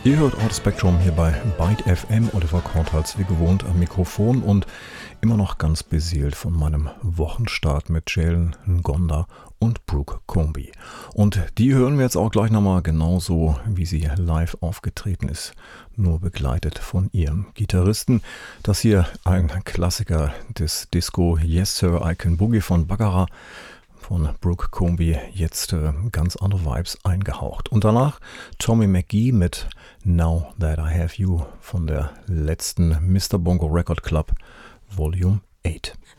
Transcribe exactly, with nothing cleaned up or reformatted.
Ihr hört Out Spectrum hier bei Byte F M. Oliver Kortals wie gewohnt am Mikrofon und immer noch ganz beseelt von meinem Wochenstart mit Jalen Ngonda und Brooke Comby. Und die hören wir jetzt auch gleich nochmal genauso, wie sie live aufgetreten ist, nur begleitet von ihrem Gitarristen. Das hier ein Klassiker des Disco Yes Sir I Can Boogie von Baccarat. Von Brooke Comby jetzt äh, ganz andere Vibes eingehaucht. Und danach Tommy McGee mit Now That I Have You von der letzten Mister Bongo Record Club Volume acht.